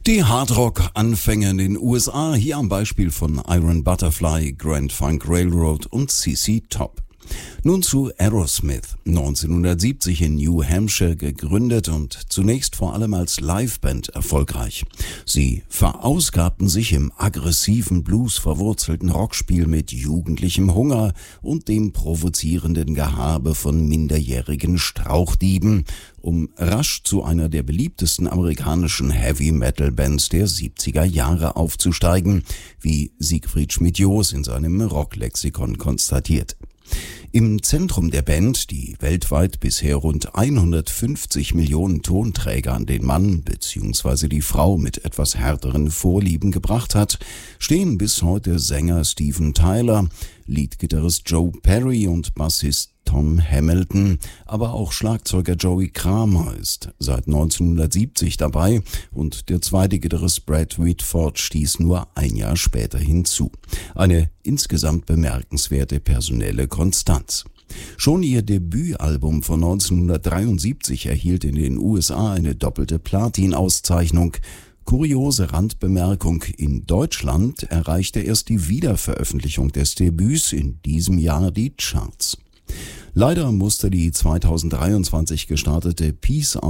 Die Hardrock-Anfänge in den USA, hier am Beispiel von Iron Butterfly, Grand Funk Railroad und CC Top. Nun zu Aerosmith, 1970 in New Hampshire gegründet und zunächst vor allem als Liveband erfolgreich. Sie verausgabten sich im aggressiven Blues verwurzelten Rockspiel mit jugendlichem Hunger und dem provozierenden Gehabe von minderjährigen Strauchdieben, um rasch zu einer der beliebtesten amerikanischen Heavy-Metal-Bands der 70er Jahre aufzusteigen, wie Siegfried Schmidt-Joos in seinem Rocklexikon konstatiert. Im Zentrum der Band, die weltweit bisher rund 150 Millionen Tonträger an den Mann bzw. die Frau mit etwas härteren Vorlieben gebracht hat, stehen bis heute Sänger Steven Tyler, Leadgitarrist Joe Perry und Bassist Tom Hamilton, aber auch Schlagzeuger Joey Kramer ist seit 1970 dabei und der zweite Gitarrist Brad Whitford stieß nur ein Jahr später hinzu. Eine insgesamt bemerkenswerte personelle Konstanz. Schon ihr Debütalbum von 1973 erhielt in den USA eine doppelte Platin-Auszeichnung. Kuriose Randbemerkung, in Deutschland erreichte erst die Wiederveröffentlichung des Debüts in diesem Jahr die Charts. Leider musste die 2023 gestartete Peace